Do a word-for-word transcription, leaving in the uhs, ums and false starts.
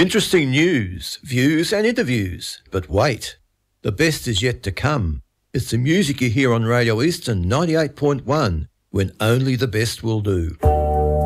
Interesting news, views and interviews. But wait, the best is yet to come. It's the music you hear on Radio Eastern ninety-eight point one, when only the best will do.